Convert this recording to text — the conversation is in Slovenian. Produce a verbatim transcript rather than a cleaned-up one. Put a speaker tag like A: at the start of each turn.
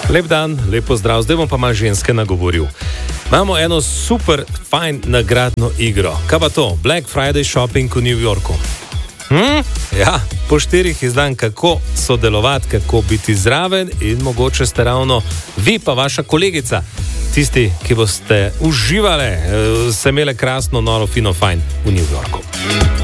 A: Lep dan, lepo zdrav, zdaj bom pa malo ženske nagovoril. Imamo eno super, fajn nagradno igro. Kaj pa to? Black Friday shopping v New Yorku. Hm? Ja, po štirih izdan, kako sodelovati, kako biti zraven in mogoče ste ravno vi pa vaša kolegica. Tisti, ki boste uživali, se imeli krasno, noro, fino, fajn v New Yorku.